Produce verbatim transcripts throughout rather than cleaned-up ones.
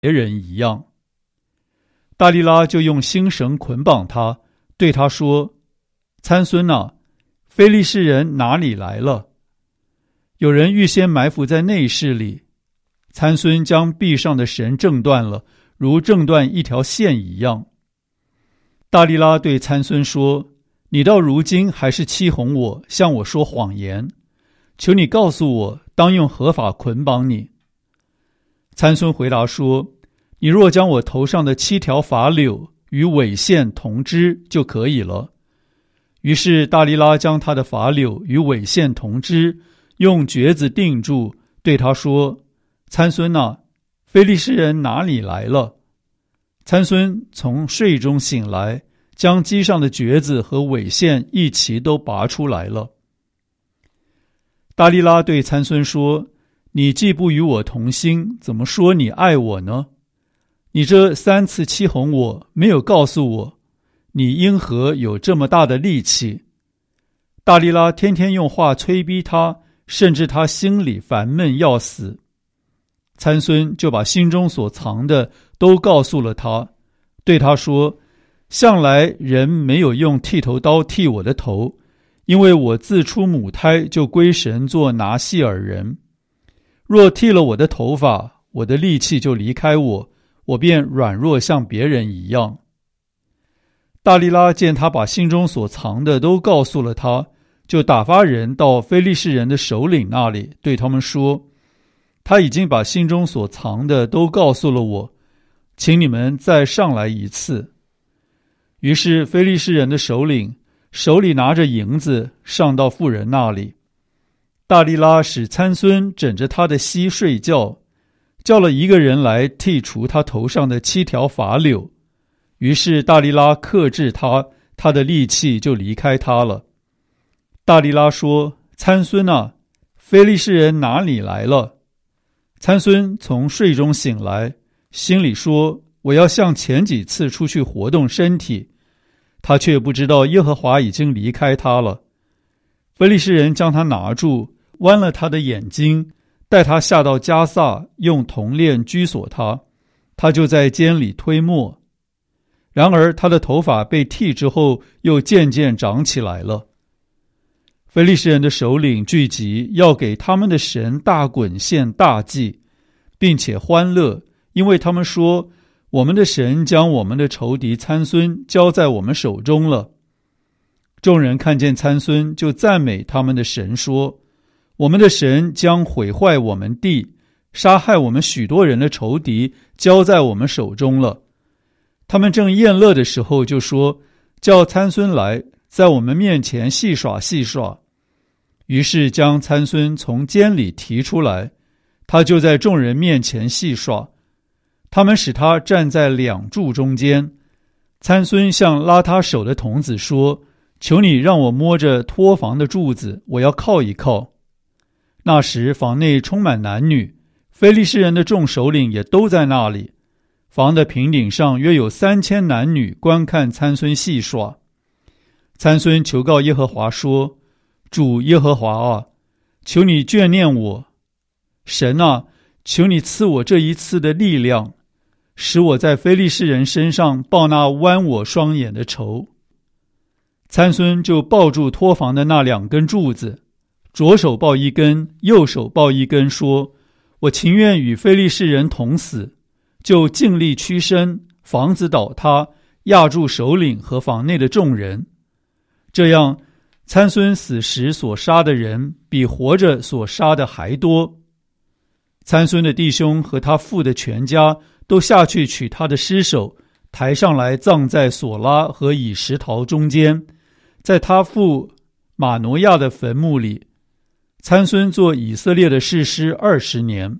人一样。大利拉就用新绳捆绑他，对他说：参孙啊，非利士人哪里来了？有人预先埋伏在内室里。参孙将臂上的绳挣断了，如挣断一条线一样。大利拉对参孙说：你到如今还是欺哄我，向我说谎言，求你告诉我，当用何法捆绑你？参孙回答说：你若将我头上的七条发柳与尾线同织就可以了。于是大利拉将他的发柳与尾线同织，用橛子钉住，对他说：参孙啊，非利士人哪里来了？参孙从睡中醒来，将机上的橛子和尾线一齐都拔出来了。大利拉对参孙说：你既不与我同心，怎么说你爱我呢？你这三次欺哄我，没有告诉我，你因何有这么大的力气？大利拉天天用话催逼他，甚至他心里烦闷要死。参孙就把心中所藏的都告诉了他，对他说：向来人没有用剃头刀剃我的头，因为我自出母胎就归神做拿细耳人。若剃了我的头发，我的力气就离开我，我便软弱像别人一样。大利拉见他把心中所藏的都告诉了他，就打发人到非利士人的首领那里，对他们说：他已经把心中所藏的都告诉了我，请你们再上来一次。于是非利士人的首领手里拿着银子上到妇人那里。大利拉使参孙枕着他的膝睡觉，叫了一个人来剔除他头上的七条发柳。于是大利拉克制他，他的力气就离开他了。大利拉说：参孙啊，非利士人哪里来了？参孙从睡中醒来，心里说：我要像前几次出去活动身体。他却不知道耶和华已经离开他了。非利士人将他拿住，剜了他的眼睛，带他下到迦萨，用铜链拘锁他，他就在监里推磨。然而他的头发被剃之后，又渐渐长起来了。非利士人的首领聚集，要给他们的神大滚献大祭，并且欢乐，因为他们说：我们的神将我们的仇敌参孙交在我们手中了。众人看见参孙，就赞美他们的神，说：我们的神将毁坏我们地，杀害我们许多人的仇敌交在我们手中了。他们正宴乐的时候，就说：叫参孙来，在我们面前戏耍戏耍。于是将参孙从监里提出来，他就在众人面前戏耍。他们使他站在两柱中间。参孙向拉他手的童子说：求你让我摸着托房的柱子，我要靠一靠。那时房内充满男女，非利士人的众首领也都在那里。房的平顶上约有三千男女观看参孙戏耍。参孙求告耶和华说：主耶和华啊，求你眷念我。神啊，求你赐我这一次的力量，使我在非利士人身上报那剜我双眼的仇。参孙就抱住托房的那两根柱子，左手抱一根，右手抱一根，说：我情愿与非利士人同死。就尽力屈身，房子倒塌，压住首领和房内的众人。这样参孙死时所杀的人比活着所杀的还多。参孙的弟兄和他父的全家都下去取他的尸首，抬上来葬在索拉和以实陶中间，在他父马挪亚的坟墓里。参孙做以色列的士师二十年。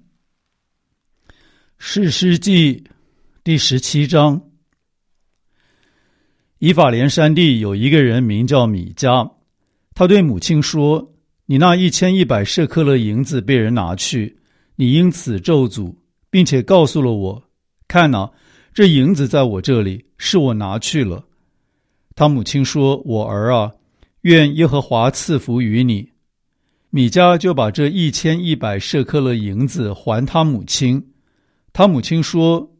士师记第十七章。以法莲山地有一个人名叫米迦，他对母亲说：你那一千一百舍克勒银子被人拿去，你因此咒诅，并且告诉了我，看哪，这银子在我这里，是我拿去了。他母亲说：我儿啊，愿耶和华赐福于你。米迦就把这一千一百舍克勒银子还他母亲。 他母亲说：